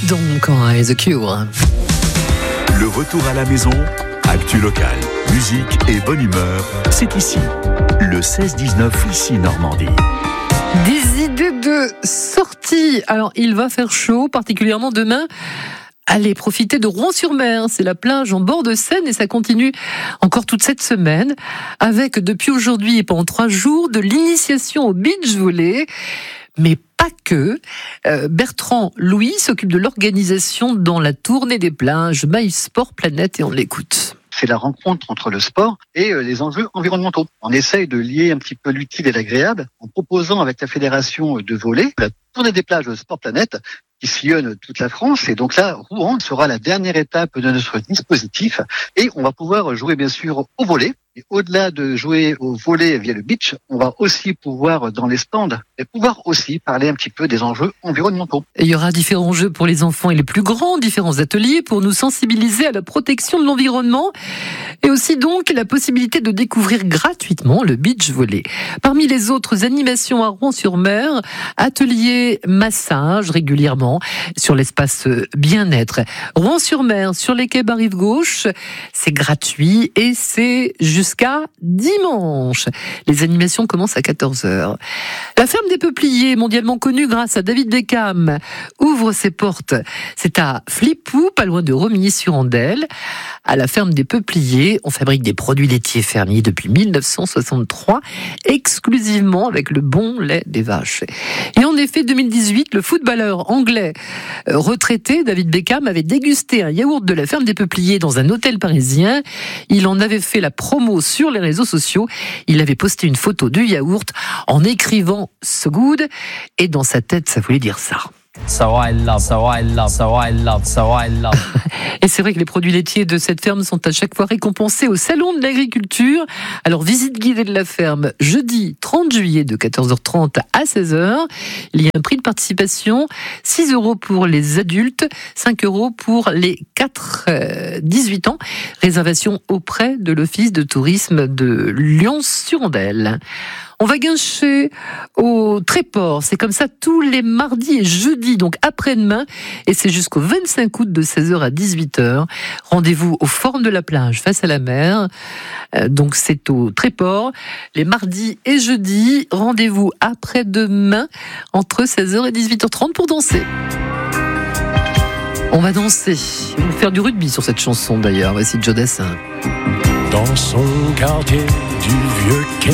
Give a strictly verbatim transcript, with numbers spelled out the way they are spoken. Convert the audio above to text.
donc, hein, The Cure. Le retour à la maison, actu locale, musique et bonne humeur, c'est ici. Le seize dix-neuf, ici Normandie. Des idées de sortie. Alors, il va faire chaud, particulièrement demain. Allez, profitez de Rouen-sur-Mer, c'est la plage en bord de Seine et ça continue encore toute cette semaine avec depuis aujourd'hui et pendant trois jours de l'initiation au beach volley. Mais pas que. Euh, Bertrand Louis s'occupe de l'organisation dans la tournée des plages My Sport Planète et on l'écoute. C'est la rencontre entre le sport et les enjeux environnementaux. On essaye de lier un petit peu l'utile et l'agréable en proposant avec la fédération de volley la tournée des plages Sport Planète qui sillonne toute la France. Et donc là, Rouen sera la dernière étape de notre dispositif et on va pouvoir jouer bien sûr au volley. Et au-delà de jouer au volley via le beach, on va aussi pouvoir, dans les stands, et pouvoir aussi parler un petit peu des enjeux environnementaux. Et il y aura différents jeux pour les enfants et les plus grands, différents ateliers pour nous sensibiliser à la protection de l'environnement et aussi donc la possibilité de découvrir gratuitement le beach volley. Parmi les autres animations à Rouen-sur-Mer, ateliers massage régulièrement sur l'espace bien-être. Rouen-sur-Mer, sur les quais Rive Gauche, c'est gratuit et c'est jusqu'à dimanche. Les animations commencent à quatorze heures. La ferme des Peupliers, mondialement connue grâce à David Beckham, ouvre ses portes. C'est à Flippou, pas loin de Romilly-sur-Andelle. À la ferme des Peupliers, on fabrique des produits laitiers fermiers depuis mille neuf cent soixante-trois, exclusivement avec le bon lait des vaches. Et en effet, deux mille dix-huit, le footballeur anglais retraité, David Beckham, avait dégusté un yaourt de la ferme des Peupliers dans un hôtel parisien. Il en avait fait la promo sur les réseaux sociaux. Il avait posté une photo du yaourt en écrivant « So good » et dans sa tête, ça voulait dire ça. So I love, so I love, so I love, so I love. Et c'est vrai que les produits laitiers de cette ferme sont à chaque fois récompensés au Salon de l'Agriculture. Alors, visite guidée de la ferme jeudi trente juillet de quatorze heures trente à seize heures. Il y a un prix de participation, six euros pour les adultes, cinq euros pour les quatre dix-huit ans. Réservation auprès de l'Office de tourisme de Lyon-sur-Andelle. On va guincher au Tréport. C'est comme ça tous les mardis et jeudis, donc après-demain. Et c'est jusqu'au vingt-cinq août de seize heures à dix-huit heures. Rendez-vous au Forum de la Plage, face à la mer. Euh, donc c'est au Tréport. Les mardis et jeudis, rendez-vous après-demain, entre seize heures et dix-huit heures trente pour danser. On va danser. On va faire du rugby sur cette chanson d'ailleurs. Voici Joe Dassin. Dans son quartier du vieux quai.